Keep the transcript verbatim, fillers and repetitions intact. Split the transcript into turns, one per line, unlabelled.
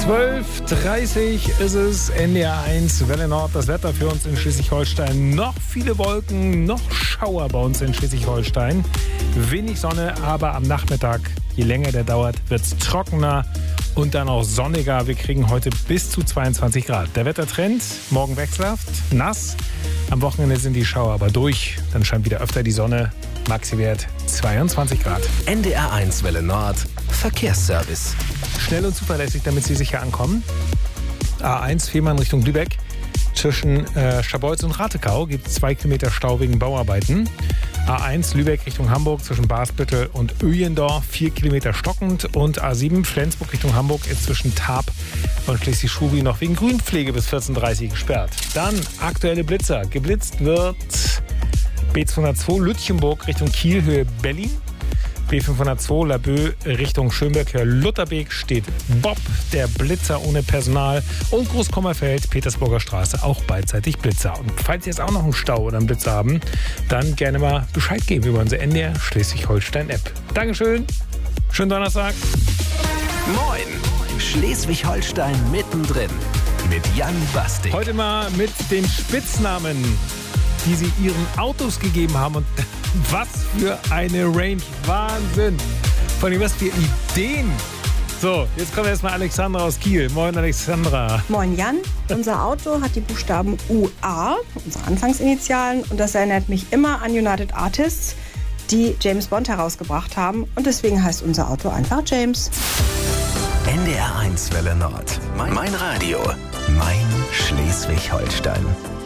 zwölf Uhr dreißig ist es, N D R eins, Welle Nord, das Wetter für uns in Schleswig-Holstein. Noch viele Wolken, noch Schauer bei uns in Schleswig-Holstein. Wenig Sonne, aber am Nachmittag, je länger der dauert, wird es trockener und dann auch sonniger. Wir kriegen heute bis zu zweiundzwanzig Grad. Der Wettertrend, morgen wechselhaft, nass. Am Wochenende sind die Schauer aber durch. Dann scheint wieder öfter die Sonne. Maxi-Wert zweiundzwanzig Grad.
N D R eins Welle Nord, Verkehrsservice.
Schnell und zuverlässig, damit Sie sicher ankommen. A eins, Fehmarn Richtung Lübeck. Zwischen äh, Scharbeutz und Ratekau gibt es zwei Kilometer Stau wegen Bauarbeiten. A eins, Lübeck Richtung Hamburg zwischen Basbüttel und Öjendorf, vier Kilometer stockend. Und A sieben, Flensburg Richtung Hamburg ist zwischen Tarp und Schleswig-Schubi noch wegen Grünpflege bis vierzehn Uhr dreißig gesperrt. Dann aktuelle Blitzer. Geblitzt wird B zweihundertzwei Lütchenburg Richtung Kiel, Höhe Berlin. B fünfhundertzwei Laboe Richtung Schönberg, Höhe Lutherbeek steht Bob, der Blitzer ohne Personal. Und Großkommerfeld, Petersburger Straße, auch beidseitig Blitzer. Und falls Sie jetzt auch noch einen Stau oder einen Blitzer haben, dann gerne mal Bescheid geben über unsere N D R Schleswig-Holstein-App. Dankeschön, schönen Donnerstag.
Moin, Schleswig-Holstein mittendrin mit Jan Bastik.
Heute mal mit den Spitznamen, die sie ihren Autos gegeben haben. Und was für eine Range. Wahnsinn. Vor allem was für Ideen. So, jetzt kommt erstmal Alexandra aus Kiel. Moin, Alexandra.
Moin, Jan. Unser Auto hat die Buchstaben U A, unsere Anfangsinitialen. Und das erinnert mich immer an United Artists, die James Bond herausgebracht haben. Und deswegen heißt unser Auto einfach James.
N D R eins Welle Nord. Mein, mein Radio. Mein Schleswig-Holstein.